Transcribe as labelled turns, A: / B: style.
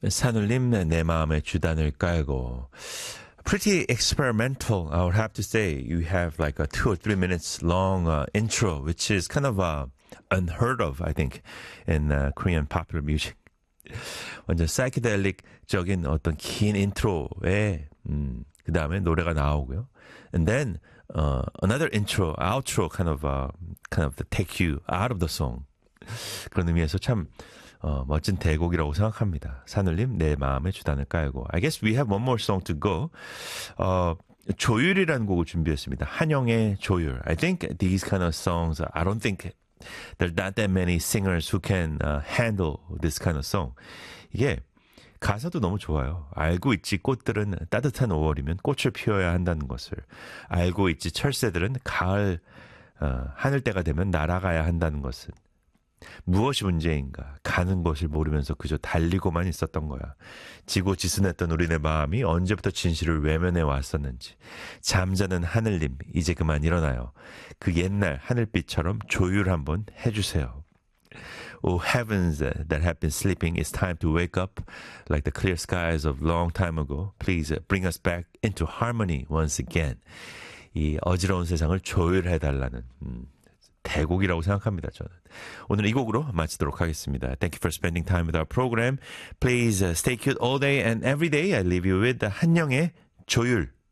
A: 산울림 내 마음의 주단을 깔고 pretty experimental, I would have to say. You have like a 2 or 3 minutes long intro, which is kind of unheard of, I think, in Korean popular music. 완전 사이키델릭적인 어떤 긴 인트로에 그 다음에 노래가 나오고요. And then another intro, outro kind of take you out of the song. 그런 의미에서 참 멋진 대곡이라고 생각합니다. 산울림 내 마음의 주단을 깔고. I guess we have one more song to go. 조율이라는 곡을 준비했습니다. 한영의 조율. I think these kind of songs, I don't think there's not that many singers who can handle this kind of song. 이게 가사도 너무 좋아요. 알고 있지 꽃들은 따뜻한 5월이면 꽃을 피워야 한다는 것을. 알고 있지 철새들은 가을 하늘때가 되면 날아가야 한다는 것은. 무엇이 문제인가? 가는 것을 모르면서 그저 달리고만 있었던 거야. 지고지순했던 우리네 마음이 언제부터 진실을 외면해 왔었는지. 잠자는 하늘님, 이제 그만 일어나요. 그 옛날 하늘빛처럼 조율 한번 해주세요. Oh heavens that have been sleeping, it's time to wake up like the clear skies of long time ago. Please bring us back into harmony once again. 이 어지러운 세상을 조율해달라는 대곡이라고 생각합니다. 저는 오늘 이 곡으로 마치도록 하겠습니다. Thank you for spending time with our program. Please stay cute all day and every day. I leave you with 한영의 조율.